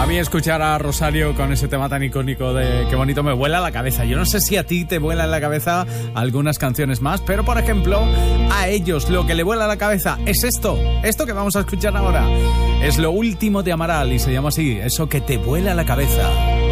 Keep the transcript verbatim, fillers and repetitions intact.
A mí escuchar a Rosario con ese tema tan icónico de Qué bonito me vuela la cabeza. Yo no sé si a ti te vuela en la cabeza algunas canciones más, pero por ejemplo, a ellos lo que le vuela la cabeza es esto, esto que vamos a escuchar ahora. Es lo último de Amaral y se llama así, eso que te vuela la cabeza.